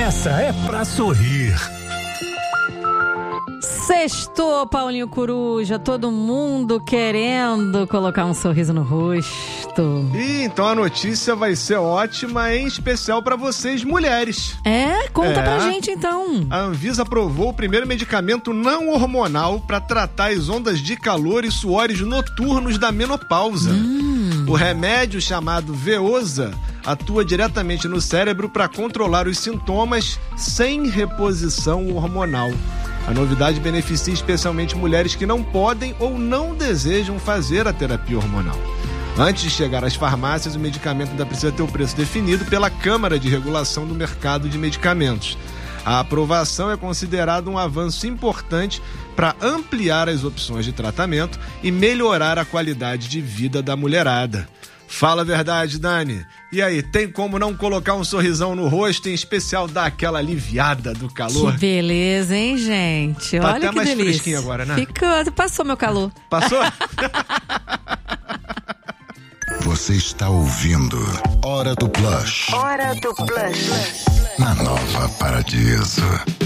Essa é pra sorrir. Sextou, Paulinho Coruja, todo mundo querendo colocar um sorriso no rosto. E então a notícia vai ser ótima, em especial para vocês mulheres. Conta pra gente então. A Anvisa aprovou o primeiro medicamento não hormonal para tratar as ondas de calor e suores noturnos da menopausa. O remédio, chamado Veoza, atua diretamente no cérebro para controlar os sintomas sem reposição hormonal. A novidade beneficia especialmente mulheres que não podem ou não desejam fazer a terapia hormonal. Antes de chegar às farmácias, o medicamento ainda precisa ter o preço definido pela Câmara de Regulação do Mercado de Medicamentos. A aprovação é considerada um avanço importante para ampliar as opções de tratamento e melhorar a qualidade de vida da mulherada. Fala a verdade, Dani. E aí, tem como não colocar um sorrisão no rosto, em especial dar aquela aliviada do calor? Que beleza, hein, gente? Tá Olha até que mais delícia. fresquinho agora, né? Passou meu calor. Passou? Você está ouvindo Hora do Blush. Hora do Blush. Na Nova Paradiso.